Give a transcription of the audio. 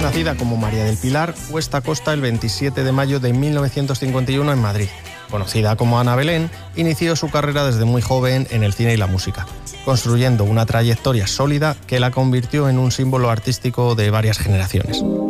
Nacida como María del Pilar, Cuesta Costa el 27 de mayo de 1951 en Madrid. Conocida como Ana Belén, inició su carrera desde muy joven en el cine y la música, construyendo una trayectoria sólida que la convirtió en un símbolo artístico de varias generaciones.